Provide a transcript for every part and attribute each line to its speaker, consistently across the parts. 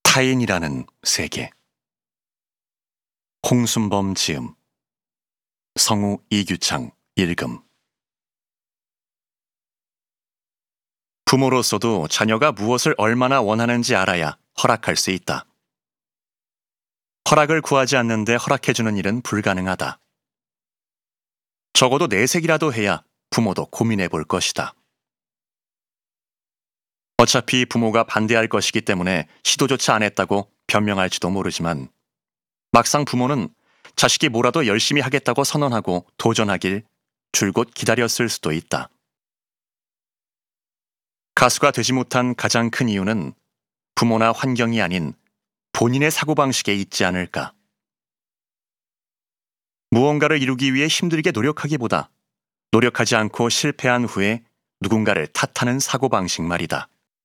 Speaker 1: 타인이라는 세계. 홍순범 지음, 성우 이규창 읽음. 부모로서도 자녀가 무엇을 얼마나 원하는지 알아야 허락할 수 있다. 허락을 구하지 않는데 허락해주는 일은 불가능하다. 적어도 내색이라도 해야 부모도 고민해 볼 것이다. 어차피 부모가 반대할 것이기 때문에 시도조차 안 했다고 변명할지도 모르지만 막상 부모는 자식이 뭐라도 열심히 하겠다고 선언하고 도전하길 줄곧 기다렸을 수도 있다. 가수가 되지 못한 가장 큰 이유는 부모나 환경이 아닌 본인의 사고방식에 있지 않을까. 무언가를 이루기 위해 힘들게 노력하기보다 노력하지 않고 실패한 후에 누군가를 탓하는 사고방식 말이다.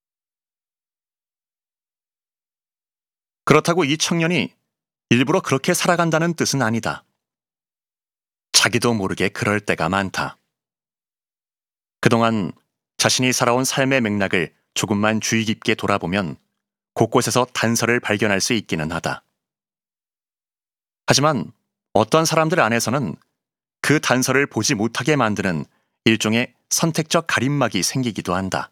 Speaker 1: 그렇다고 이 청년이 일부러 그렇게 살아간다는 뜻은 아니다. 자기도 모르게 그럴 때가 많다. 그동안 자신이 살아온 삶의 맥락을 조금만 주의 깊게 돌아보면 곳곳에서 단서를 발견할 수 있기는 하다. 하지만 어떤 사람들 안에서는 그 단서를 보지 못하게 만드는 일종의 선택적 가림막이 생기기도 한다.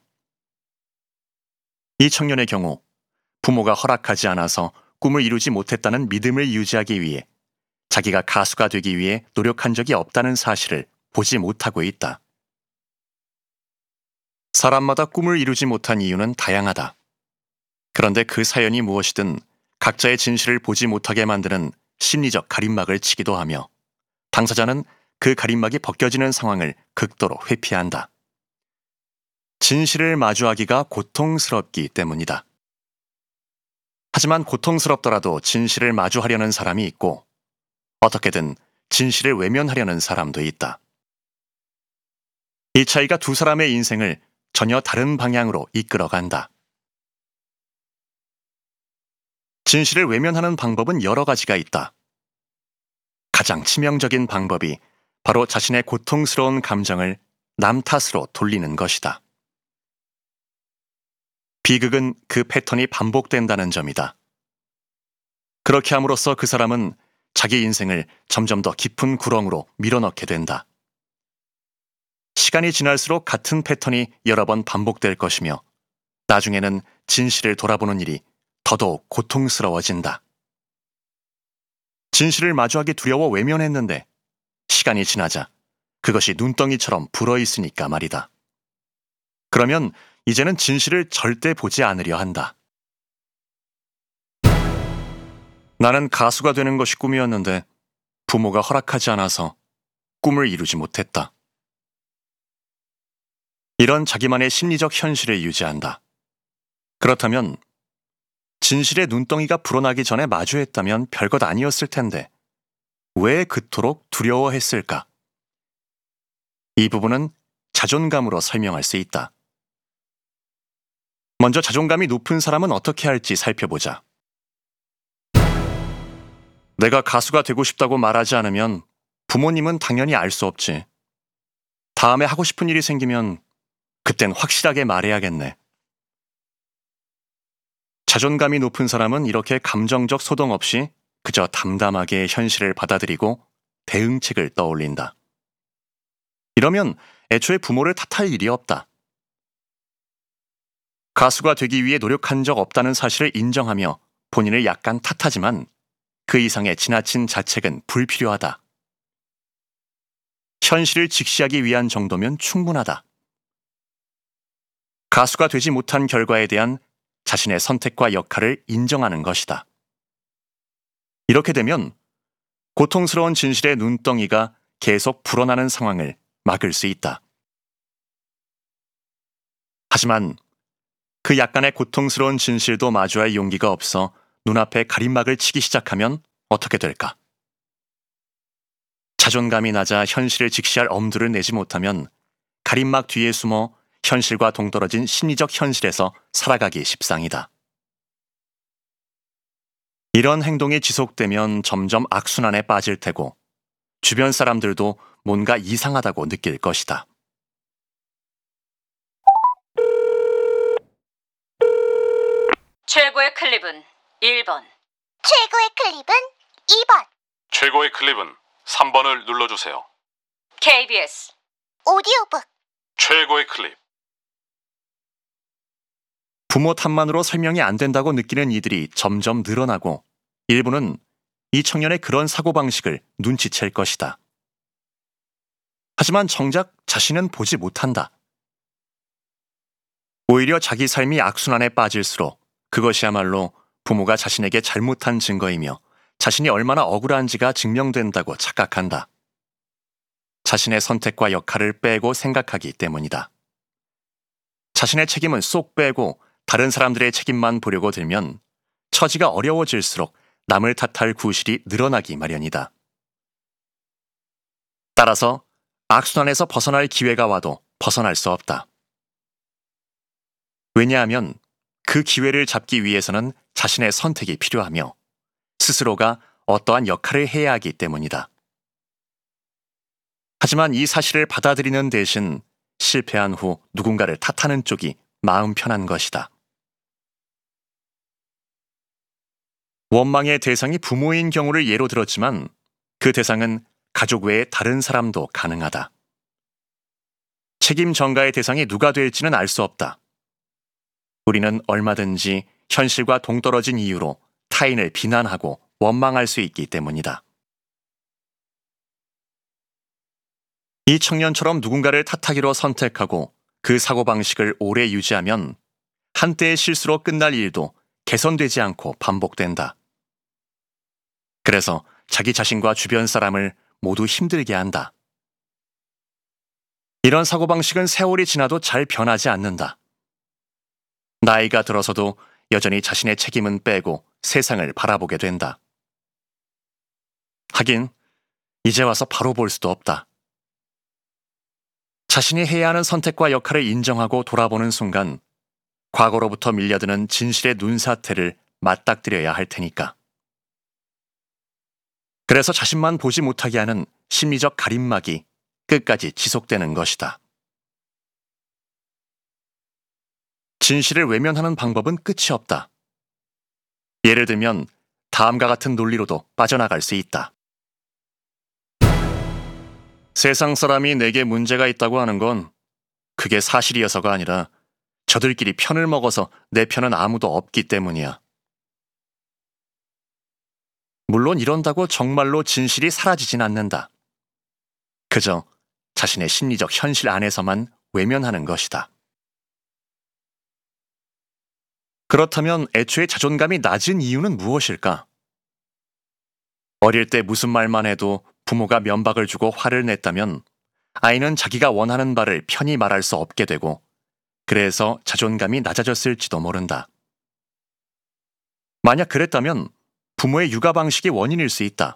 Speaker 1: 이 청년의 경우 부모가 허락하지 않아서 꿈을 이루지 못했다는 믿음을 유지하기 위해 자기가 가수가 되기 위해 노력한 적이 없다는 사실을 보지 못하고 있다. 사람마다 꿈을 이루지 못한 이유는 다양하다. 그런데 그 사연이 무엇이든 각자의 진실을 보지 못하게 만드는 심리적 가림막을 치기도 하며 당사자는 그 가림막이 벗겨지는 상황을 극도로 회피한다. 진실을 마주하기가 고통스럽기 때문이다. 하지만 고통스럽더라도 진실을 마주하려는 사람이 있고 어떻게든 진실을 외면하려는 사람도 있다. 이 차이가 두 사람의 인생을 전혀 다른 방향으로 이끌어간다. 진실을 외면하는 방법은 여러 가지가 있다. 가장 치명적인 방법이 바로 자신의 고통스러운 감정을 남 탓으로 돌리는 것이다. 비극은 그 패턴이 반복된다는 점이다. 그렇게 함으로써 그 사람은 자기 인생을 점점 더 깊은 구렁으로 밀어넣게 된다. 시간이 지날수록 같은 패턴이 여러 번 반복될 것이며 나중에는 진실을 돌아보는 일이 더더욱 고통스러워진다. 진실을 마주하기 두려워 외면했는데 시간이 지나자 그것이 눈덩이처럼 불어있으니까 말이다. 그러면 이제는 진실을 절대 보지 않으려 한다. 나는 가수가 되는 것이 꿈이었는데 부모가 허락하지 않아서 꿈을 이루지 못했다. 이런 자기만의 심리적 현실을 유지한다. 그렇다면 진실의 눈덩이가 불어나기 전에 마주했다면 별것 아니었을 텐데 왜 그토록 두려워했을까? 이 부분은 자존감으로 설명할 수 있다. 먼저 자존감이 높은 사람은 어떻게 할지 살펴보자. 내가 가수가 되고 싶다고 말하지 않으면 부모님은 당연히 알 수 없지. 다음에 하고 싶은 일이 생기면 그땐 확실하게 말해야겠네. 자존감이 높은 사람은 이렇게 감정적 소동 없이 그저 담담하게 현실을 받아들이고 대응책을 떠올린다. 이러면 애초에 부모를 탓할 일이 없다. 가수가 되기 위해 노력한 적 없다는 사실을 인정하며 본인을 약간 탓하지만 그 이상의 지나친 자책은 불필요하다. 현실을 직시하기 위한 정도면 충분하다. 가수가 되지 못한 결과에 대한 자신의 선택과 역할을 인정하는 것이다. 이렇게 되면 고통스러운 진실의 눈덩이가 계속 불어나는 상황을 막을 수 있다. 하지만 그 약간의 고통스러운 진실도 마주할 용기가 없어 눈앞에 가림막을 치기 시작하면 어떻게 될까? 자존감이 낮아 현실을 직시할 엄두를 내지 못하면 가림막 뒤에 숨어 현실과 동떨어진 심리적 현실에서 살아가기 십상이다. 이런 행동이 지속되면 점점 악순환에 빠질 테고 주변 사람들도 뭔가 이상하다고 느낄 것이다.
Speaker 2: 최고의 클립은 1번.
Speaker 3: 최고의 클립은 2번.
Speaker 4: 최고의 클립은 3번을 눌러주세요.
Speaker 2: KBS.
Speaker 3: 오디오북.
Speaker 4: 최고의 클립.
Speaker 1: 부모 탓만으로 설명이 안 된다고 느끼는 이들이 점점 늘어나고 일부는 이 청년의 그런 사고방식을 눈치챌 것이다. 하지만 정작 자신은 보지 못한다. 오히려 자기 삶이 악순환에 빠질수록 그것이야말로 부모가 자신에게 잘못한 증거이며 자신이 얼마나 억울한지가 증명된다고 착각한다. 자신의 선택과 역할을 빼고 생각하기 때문이다. 자신의 책임은 쏙 빼고 다른 사람들의 책임만 보려고 들면 처지가 어려워질수록 남을 탓할 구실이 늘어나기 마련이다. 따라서 악순환에서 벗어날 기회가 와도 벗어날 수 없다. 왜냐하면 그 기회를 잡기 위해서는 자신의 선택이 필요하며 스스로가 어떠한 역할을 해야 하기 때문이다. 하지만 이 사실을 받아들이는 대신 실패한 후 누군가를 탓하는 쪽이 마음 편한 것이다. 원망의 대상이 부모인 경우를 예로 들었지만 그 대상은 가족 외의 다른 사람도 가능하다. 책임 전가의 대상이 누가 될지는 알 수 없다. 우리는 얼마든지 현실과 동떨어진 이유로 타인을 비난하고 원망할 수 있기 때문이다. 이 청년처럼 누군가를 탓하기로 선택하고 그 사고방식을 오래 유지하면 한때의 실수로 끝날 일도 개선되지 않고 반복된다. 그래서 자기 자신과 주변 사람을 모두 힘들게 한다. 이런 사고방식은 세월이 지나도 잘 변하지 않는다. 나이가 들어서도 여전히 자신의 책임은 빼고 세상을 바라보게 된다. 하긴 이제 와서 바로 볼 수도 없다. 자신이 해야 하는 선택과 역할을 인정하고 돌아보는 순간 과거로부터 밀려드는 진실의 눈사태를 맞닥뜨려야 할 테니까. 그래서 자신만 보지 못하게 하는 심리적 가림막이 끝까지 지속되는 것이다. 진실을 외면하는 방법은 끝이 없다. 예를 들면 다음과 같은 논리로도 빠져나갈 수 있다. 세상 사람이 내게 문제가 있다고 하는 건 그게 사실이어서가 아니라 저들끼리 편을 먹어서 내 편은 아무도 없기 때문이야. 물론 이런다고 정말로 진실이 사라지진 않는다. 그저 자신의 심리적 현실 안에서만 외면하는 것이다. 그렇다면 애초에 자존감이 낮은 이유는 무엇일까? 어릴 때 무슨 말만 해도 부모가 면박을 주고 화를 냈다면 아이는 자기가 원하는 바를 편히 말할 수 없게 되고 그래서 자존감이 낮아졌을지도 모른다. 만약 그랬다면 부모의 육아 방식이 원인일 수 있다.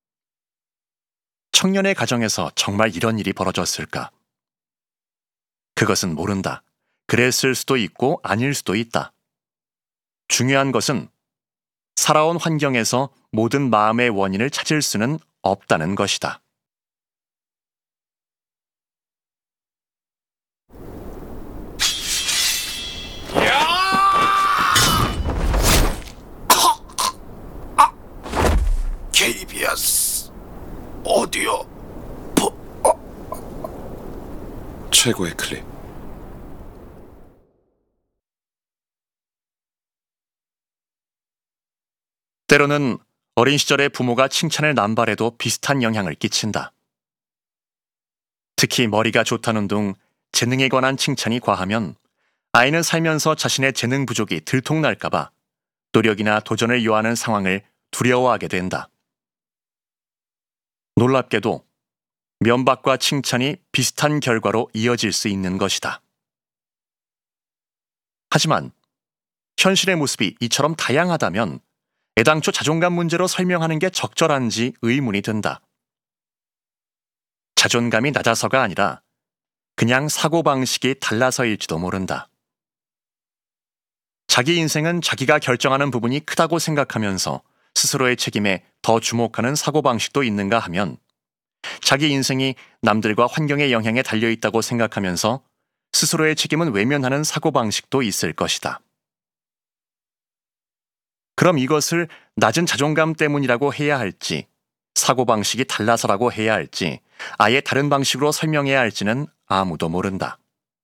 Speaker 1: 청년의 가정에서 정말 이런 일이 벌어졌을까? 그것은 모른다. 그랬을 수도 있고 아닐 수도 있다. 중요한 것은 살아온 환경에서 모든 마음의 원인을 찾을 수는 없다는 것이다.
Speaker 5: KBS 오디오
Speaker 4: 최고의 클립.
Speaker 1: 때로는 어린 시절의 부모가 칭찬을 남발해도 비슷한 영향을 끼친다. 특히 머리가 좋다는 둥 재능에 관한 칭찬이 과하면 아이는 살면서 자신의 재능 부족이 들통날까봐 노력이나 도전을 요하는 상황을 두려워하게 된다. 놀랍게도 면박과 칭찬이 비슷한 결과로 이어질 수 있는 것이다. 하지만 현실의 모습이 이처럼 다양하다면 애당초 자존감 문제로 설명하는 게 적절한지 의문이 든다. 자존감이 낮아서가 아니라 그냥 사고방식이 달라서일지도 모른다. 자기 인생은 자기가 결정하는 부분이 크다고 생각하면서 스스로의 책임에 더 주목하는 사고방식도 있는가 하면 자기 인생이 남들과 환경의 영향에 달려있다고 생각하면서 스스로의 책임은 외면하는 사고방식도 있을 것이다. 그럼 이것을 낮은 자존감 때문이라고 해야 할지, 사고방식이 달라서라고 해야 할지, 아예 다른 방식으로 설명해야 할지는 아무도 모른다.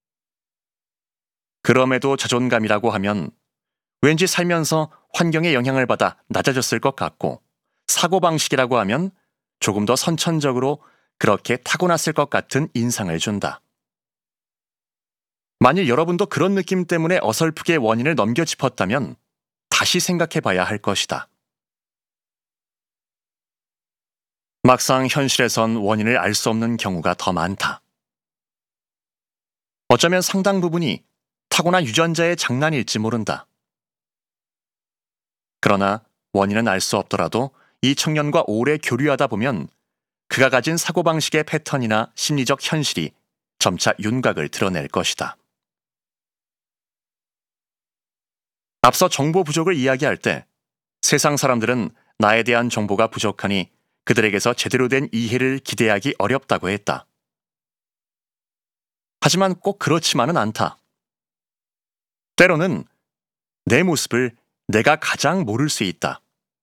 Speaker 1: 그럼에도 자존감이라고 하면 왠지 살면서 환경의 영향을 받아 낮아졌을 것 같고, 사고방식이라고 하면 조금 더 선천적으로 그렇게 타고났을 것 같은 인상을 준다. 만일 여러분도 그런 느낌 때문에 어설프게 원인을 넘겨짚었다면 다시 생각해 봐야 할 것이다. 막상 현실에선 원인을 알 수 없는 경우가 더 많다. 어쩌면 상당 부분이 타고난 유전자의 장난일지 모른다. 그러나 원인은 알 수 없더라도 이 청년과 오래 교류하다 보면 그가 가진 사고방식의 패턴이나 심리적 현실이 점차 윤곽을 드러낼 것이다. 앞서 정보 부족을 이야기할 때 세상 사람들은 나에 대한 정보가 부족하니 그들에게서 제대로 된 이해를 기대하기 어렵다고 했다. 하지만 꼭 그렇지만은 않다. 때로는 내 모습을 내가 가장 모를 수 있다.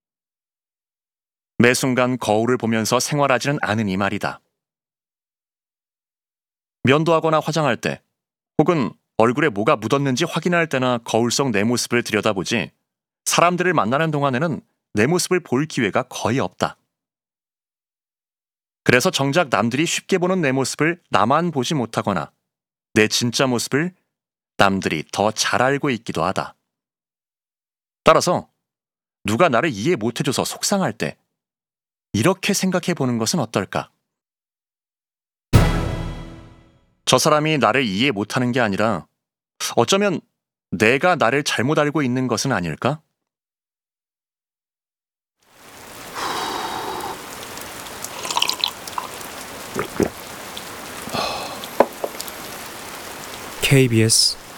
Speaker 1: 매 순간 거울을 보면서 생활하지는 않으니 말이다. 면도하거나 화장할 때, 혹은 얼굴에 뭐가 묻었는지 확인할 때나 거울 속 내 모습을 들여다보지, 사람들을 만나는 동안에는 내 모습을 볼 기회가 거의 없다. 그래서 정작 남들이 쉽게 보는 내 모습을 나만 보지 못하거나 내 진짜 모습을 남들이 더 잘 알고 있기도 하다. 따라서 누가 나를 이해 못해줘서 속상할 때 이렇게 생각해 보는 것은 어떨까? 저 사람이 나를 이해 못하는 게 아니라 어쩌면 내가 나를 잘못 알고 있는 것은 아닐까?
Speaker 6: KBS